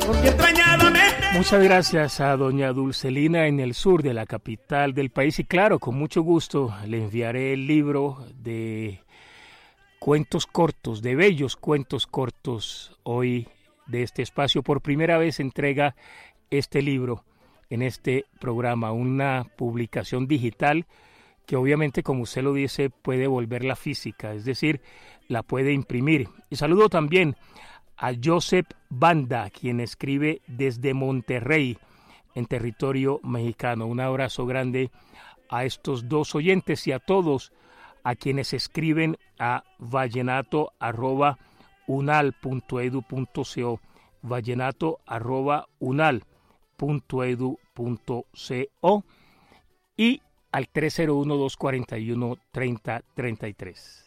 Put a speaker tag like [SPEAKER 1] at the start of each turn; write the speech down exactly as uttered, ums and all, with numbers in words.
[SPEAKER 1] Porque extrañadamente.
[SPEAKER 2] Muchas gracias a doña Dulcelina en el sur de la capital del país y claro, con mucho gusto le enviaré el libro de cuentos cortos, de bellos cuentos cortos hoy de este espacio. Por primera vez entrega este libro en este programa, una publicación digital que obviamente, como usted lo dice, puede volverla física, es decir, la puede imprimir. Y saludo también a Joseph Banda, quien escribe desde Monterrey, en territorio mexicano. Un abrazo grande a estos dos oyentes y a todos a quienes escriben a vallenato arroba unal punto edu punto co, vallenato arroba unal punto edu punto co y al tres cero uno, dos cuatro uno, tres cero tres tres.